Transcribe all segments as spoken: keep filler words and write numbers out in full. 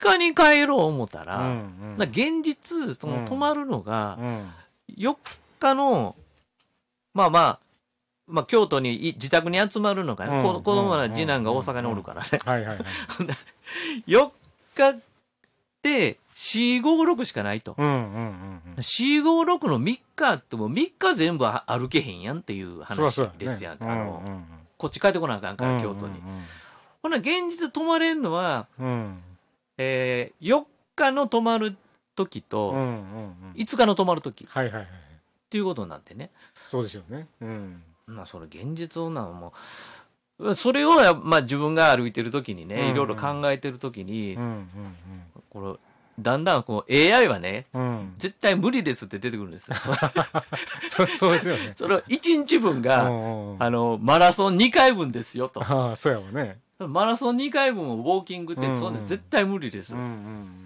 日に帰ろう思ったら、 うんうん、 だ現実、その泊まるのが、 うん、 よっかの、まあまあ、まあ京都に自宅に集まるのかね、うん、子供は次男が大阪におるからね。 はいはいはい。 よっかでよん、ご、ろくしかないと。 うんうんうんうん、 よん、ご、ろくのみっかってもみっか全部歩けへんやんっていう話ですやん。あの、うんうんうん、こっち帰ってこなあかんから、京都に。うんうんうん、ほな、現実泊まれんのは、うん、えー、よっかの泊まるときと、うんうんうん、いつかの泊まるとき。はいはいはい。っていうことになってね。 そうですよね。うん。 まあ、それ現実なのも、それを、まあ自分が歩いてるときにね、うんうん、いろいろ考えてるときに、うんうんうん、これ、だんだんこう エーアイ はね、うん、絶対無理ですって出てくるんですよ。 そ, そうですよね。 そのいちにちぶんが、うんうん、あの、マラソンにかいぶんですよと。 ああ、そうやわね。 マラソンにかいぶんをウォーキングって、うんうん、そんな絶対無理です、うんうん。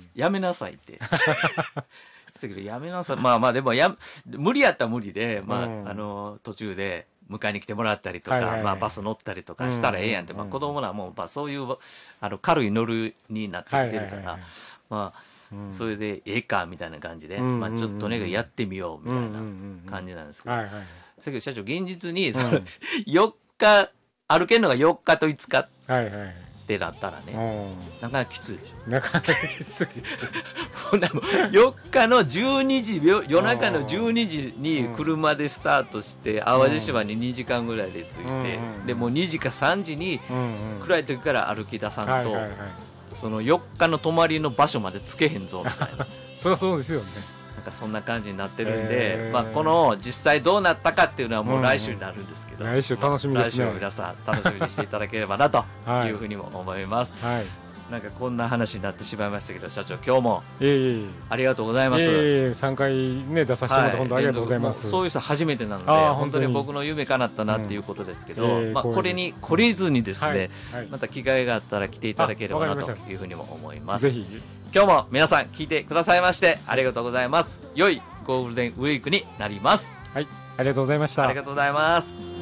やめなさいって。だけどやめなさい。まあまあでもや、無理やったら無理で、まあ、うん、あの、途中で迎えに来てもらったりとか、はいはいはい、まあバス乗ったりとかしたらええやんって、うんうんうん、まあ子供らも、まあそういう、あの、軽い乗るになってきてるから、はいはいはいはい、まあ、うん、それでええかみたいな感じで、うんうんうん、まあちょっとねやってみようみたいな感じなんですけど、だけど社長現実にその、うん、よっか歩けるのがよっかといつかってなったらね、はいはい、なかなかきついでしょ。 なかなかきついです。 よっかのじゅうにじ、夜中のじゅうにじに車でスタートして淡路島ににじかんぐらいで着いて、うん、でもうにじかさんじに暗い時から歩き出さんと、はいはいはい、そのよっかの泊まりの場所までつけへんぞみたいな。 そりゃそうですよね。 なんかそんな感じになってるんで、えーまあ、この実際どうなったかっていうのはもう来週になるんですけど、 うん、来週楽しみですね。 来週皆さん楽しみにしていただければなというふうにも思います。はい、なんかこんな話になってしまいましたけど、社長今日もありがとうございます。 えー、さんかい、ね、出させてもらって本当ありがとうございます。 はい、そういう人初めてなので本当に僕の夢叶ったなっていうことですけど、うんえーまあ、これに懲りずにですね、はいはい、また機会があったら来ていただければなというふうにも思います。 ぜひ今日も皆さん聞いてくださいましてありがとうございます。良いゴールデンウィークになります。 はい、ありがとうございました。 ありがとうございます。